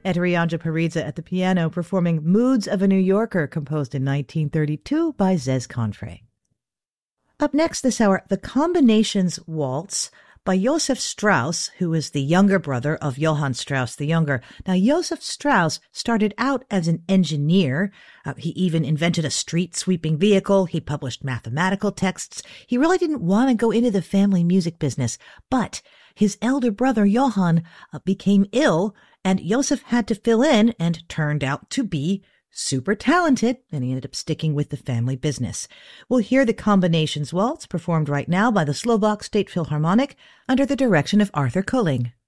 Eterian Japaridze at the piano performing Moods of a New Yorker, composed in 1932 by Zez Confrey. Up next this hour, the Combinations Waltz by Joseph Strauss, who is the younger brother of Johann Strauss the Younger. Now, Joseph Strauss started out as an engineer. He even invented a street-sweeping vehicle. He published mathematical texts. He really didn't want to go into the family music business, but his elder brother, Johann, became ill, and Joseph had to fill in and turned out to be super talented, and he ended up sticking with the family business. We'll hear the Combinations Waltz performed right now by the Slovak State Philharmonic under the direction of Arthur Kulling.